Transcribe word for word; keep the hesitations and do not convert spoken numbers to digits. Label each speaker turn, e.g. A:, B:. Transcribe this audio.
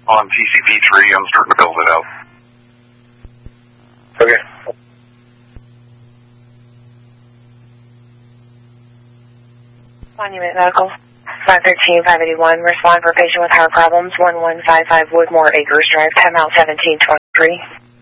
A: On T C P three, I'm starting to build it out.
B: Okay.
C: Monument Medical, five thirteen, five eighty-one, respond for patient with heart problems, one one five five Woodmore Acres Drive, time out seventeen twenty-three.